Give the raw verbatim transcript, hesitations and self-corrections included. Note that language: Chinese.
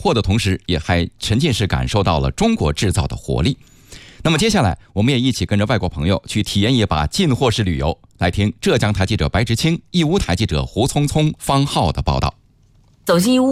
货的同时，也还沉浸式感受到了中国制造的活力。那么接下来，我们也一起跟着外国朋友去体验一把进货式旅游。来听浙江台记者白执清、义乌台记者胡聪聪、方浩的报道。 走进义乌